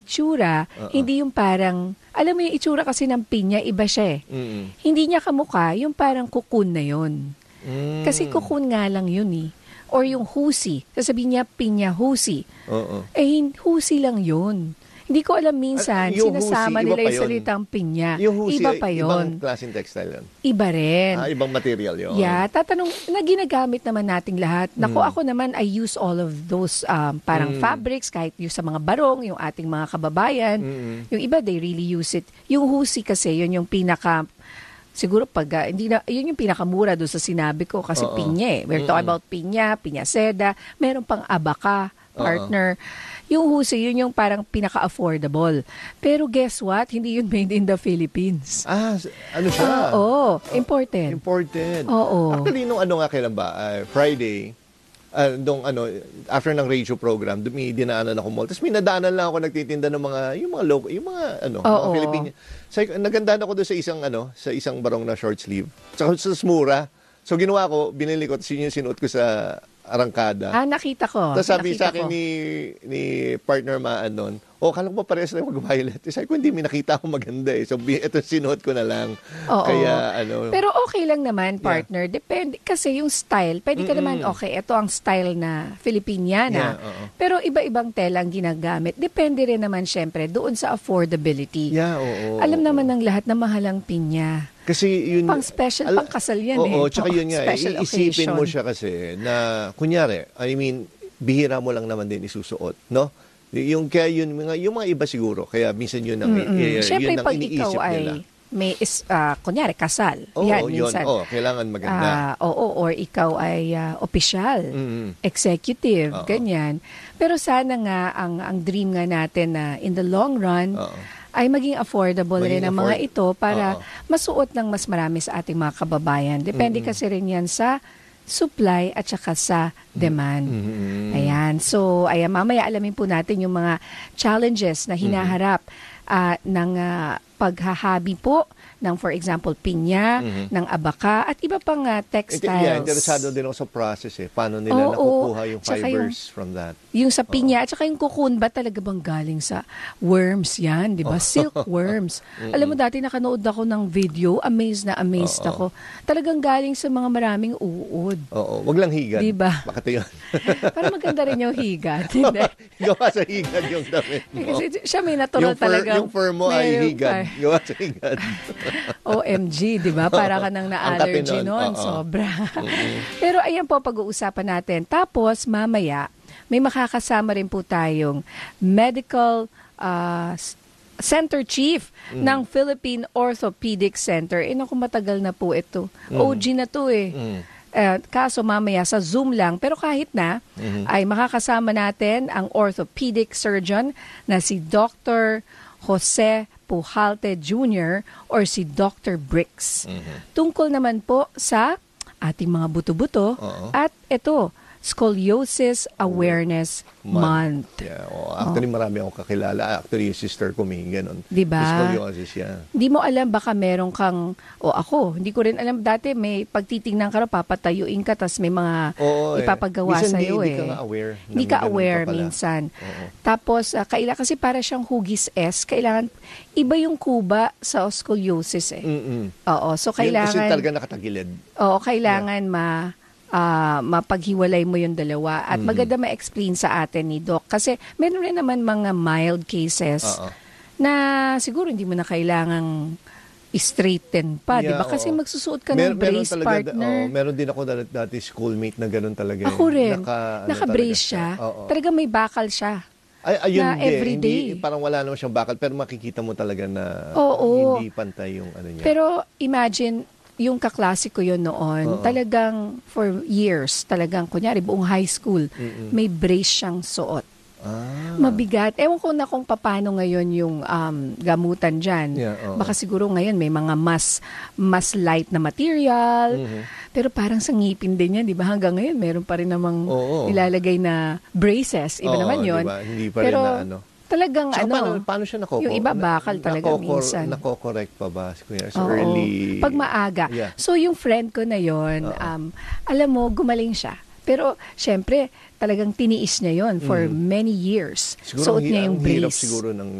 itsura, hindi yung parang, alam mo yung itsura kasi ng pinya, iba siya eh. Hindi niya kamukha, yung parang cocoon na yun. Kasi cocoon nga lang yun eh. Or yung husi, sasabihin niya pinya husi. Husi lang yun. Hindi ko alam minsan, Yung sinasama husi, nila iba pa yung yun. salitang pinya. Yung husi, Iba pa yun. ibang klaseng textile yun. Iba rin. Ibang material yun. Yeah, tatanong, na ginagamit naman nating lahat. Naku, ako naman, I use all of those parang fabrics, kahit yung sa mga barong, yung ating mga kababayan. Yung iba, they really use it. Yung husi kasi, yun yung pinaka, siguro pag, hindi na, yun yung pinakamura doon sa sinabi ko, kasi pinya eh. We're talking about pinya seda, meron pang abaka, partner. Yung husi, yun yung parang pinaka-affordable. Pero guess what? Hindi yun made in the Philippines. Ano siya? Imported. Imported. Oo. Actually, nung kailan ba? Friday, after ng radio program, dinaanan ako mall. Tapos may nadaanan lang ako nagtitinda ng mga mga Filipino. So, nagandaan ako doon sa isang barong na short sleeve. Tsaka sa mura. So, ginawa ko, binili ko, yung sinuot ko sa arangkada. Nakita ko. Tapos sabi sa akin ni partner Maan nun, kala ko ba parehas na mag-violet? Sabi ko, hindi, may nakita ako maganda eh. So, ito sinuot ko na lang. Oo. Kaya, Pero okay lang naman, partner. Depende, kasi yung style, pwede ka naman, okay, ito ang style na Filipiniana. Pero iba-ibang tela ang ginagamit. Depende rin naman, syempre, doon sa affordability. Alam naman ng lahat na mahalang pinya. Kasi yun, pang special, pang kasal yan eh. Tsaka yun nga, iisipin mo siya kasi na, kunyari, bihira mo lang naman din isusuot, no? Kaya yung mga iba siguro, kaya minsan yun ang, Siyempre, yun ang pag iniisip ikaw nila. May, kunyari, kasal. Yan, minsan. Kailangan maganda. Or ikaw ay opisyal, executive, ganyan. Pero sana nga, ang dream nga natin na in the long run, ay maging affordable rin ang mga ito para masuot ng mas marami sa ating mga kababayan. Depende kasi rin yan sa supply at saka sa demand. Ayan. So, mamaya alamin po natin yung mga challenges na hinaharap ng paghahabi po ng, for example, pinya, ng abaka, at iba pang textiles. Interesado din ako sa process eh. Paano nila nakukuha yung fibers from that? Yung sa pinya, at saka yung cocoon ba talaga bang galing sa worms yan, di ba? Silkworms. Alam mo, dati nakanood ako ng video, amazed ako. Talagang galing sa mga maraming uod. Wag lang higad. Di ba? Bakit yun? Para maganda rin yung higad. Gawa sa higad yung damit mo. Kasi siya may natural talaga. Yung fur mo ay higad. Gawa sa higad. OMG, di ba? Para ka nang na-allergy nun. Sobra. Pero ayan po, pag-uusapan natin. Tapos, mamaya, may makakasama rin po tayong medical center chief ng Philippine Orthopedic Center. Naku, matagal na po ito. OG na to eh. Kaso mamaya sa Zoom lang. Pero kahit na, ay makakasama natin ang orthopedic surgeon na si Dr. Jose Pujalte Jr. or si Dr. Bricks. Tungkol naman po sa ating mga buto-buto at ito, Scoliosis Awareness Month. Yeah, actually, marami akong kakilala. Actually, yung sister ko may ganun. Diba? Scoliosis, yeah. Hindi mo alam, baka meron kang, ako, hindi ko rin alam, dati may pagtitingnan ka, papatayuin ka, tas may mga ipapagawa sa'yo Hindi ka nga aware. Hindi ka aware minsan. Tapos, kailangan, kasi para siyang hugis S, kailangan, iba yung kuba sa scoliosis eh. So kailangan, kasi talaga nakatagilid. Kailangan mapaghiwalay mo yung dalawa at maganda ma-explain sa atin ni Doc kasi meron rin naman mga mild cases na siguro hindi mo na kailangang straighten pa, di ba? Kasi magsusuot ka ng brace, partner. Meron din ako dati schoolmate na gano'n talaga. Ako rin. Naka-brace siya. Talaga may bakal siya. Ayun na everyday. Parang wala naman siyang bakal pero makikita mo talaga na hindi pantay yung ano niya. Pero imagine, yung kaklase ko yun noon, talagang for years, talagang kunyari buong high school, may brace siyang suot. Mabigat. Ewan ko na kung paano ngayon yung gamutan dyan. Baka siguro ngayon may mga mas light na material. Pero parang sa ngipin din yan, di ba? Hanggang ngayon meron pa rin namang ilalagay na braces. Iba naman yun. Diba? Hindi pa rin na talagang paano siya yung iba bakal talaga minsan. Nako-correct pa ba? So early. Pag maaga. So yung friend ko na yon, alam mo, gumaling siya. Pero syempre, talagang tiniis niya yon for many years. Siguro suot niya yung brace. Hirap siguro ng